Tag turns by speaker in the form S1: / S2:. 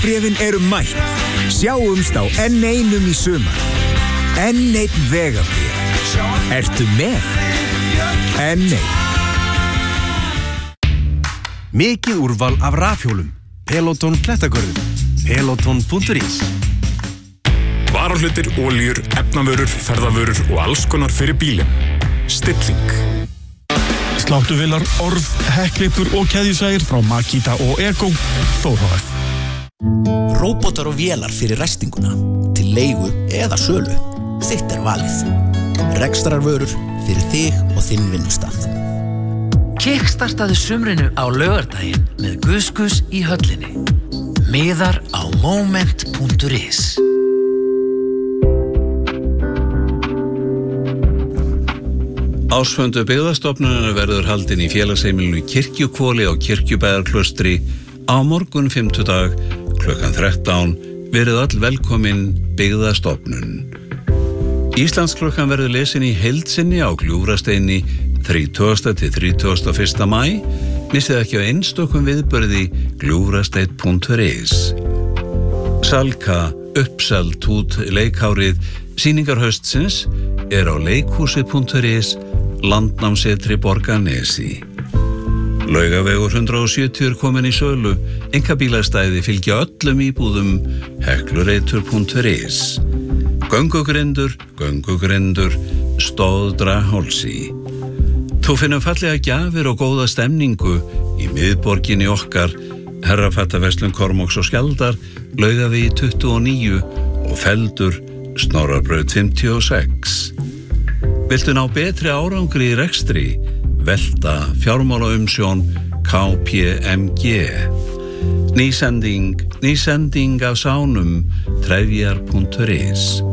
S1: Vegabrifin eru mætt. Sjáumst á N1 í sumar. N1 vegabrif. Ertu með? N1.
S2: Mikið úrval af rafhjólum. Peloton klettagörðum. Peloton.is.
S3: Varahlutir, olíur, efnavörur, ferðavörur og alls konar fyrir bílinn. Stilling.
S4: Sláttuvélar, orð, hekkleipur og keðjusægir frá Makita og Ego, Þórhf.
S5: Róbótar og vélar fyrir ræstinguna, til leigu eða sölu. Þitt valið. Rekstrarvörur fyrir þig og þinn vinnustað.
S6: Kickstartaðu sumrinu á laugardaginn með Guðskus í höllinni. Miðar á moment.is.
S7: Ársfundur byggðastofnunar verður haldinn í félagsheimilinu Kirkjuhvoli á Kirkjubæjarklaustri á morgun 5. klukkan 13. Verið öll velkomin byggðastofnun. Íslandsklukkan verður lesin í heild sinni á Gljúfrasteini 30. til 31. maí. Missið ekki á einstökum viðburði gljúfrasteinn.is. Salka, uppselt út leikhárið sýningarhaustsins á leikhúsið.is, Landnámsetri Borgarnesi. Laugavegur 170 komin í sölu, einkabílastæði fylgja öllum íbúðum, heklureitur.is. Göngugrindur, Stóðdrahálsi. Þú finnum fallega gjafir og góða stemningu í miðborginni okkar, Herrafattaverslun Kormáks og Skjaldar, Laugavegi 29 og Feldur, Snorrabraut 56. Viltu ná betri árangri í rekstri? Velta fjármálaumsjón KPMG. Nýsending af sánum trefjar.is.